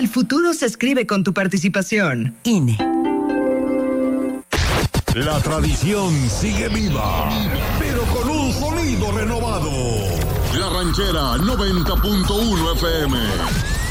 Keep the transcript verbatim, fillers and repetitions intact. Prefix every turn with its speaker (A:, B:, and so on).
A: El futuro se escribe con tu participación. I N E.
B: La tradición sigue viva, pero con un sonido renovado. La Ranchera noventa punto uno F M.